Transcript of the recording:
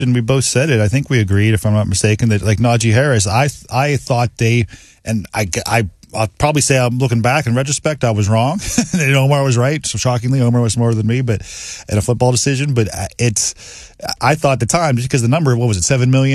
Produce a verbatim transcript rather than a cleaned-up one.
and we both said it. I think we agreed, if I'm not mistaken, that like Najee Harris, I I thought they, and I, I I'll probably say I'm looking back in retrospect, I was wrong. And Omar was right. So shockingly, Omar was smarter than me, but in a football decision. But it's, I thought at the time, just because the number, what was it, seven million?